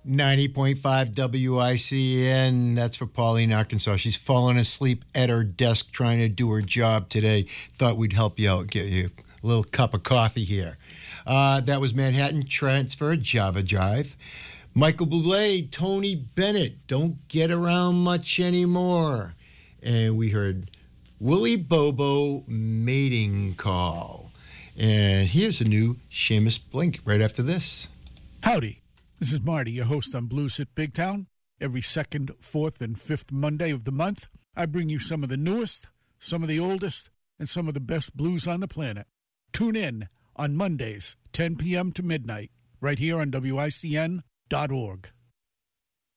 90.5 WICN. That's for Pauline, Arkansas. She's fallen asleep at her desk trying to do her job today. Thought we'd help you out, get you a little cup of coffee here. That was Manhattan Transfer, Java Jive. Michael Bublé, Tony Bennett, Don't Get Around Much Anymore. And we heard Willie Bobo, Mating Call. And here's a new Seamus Blink right after this. Howdy. This is Marty, your host on Blues Hit Big Town. Every second, fourth, and fifth Monday of the month, I bring you some of the newest, some of the oldest, and some of the best blues on the planet. Tune in on Mondays, 10 p.m. to midnight, right here on WICN.org.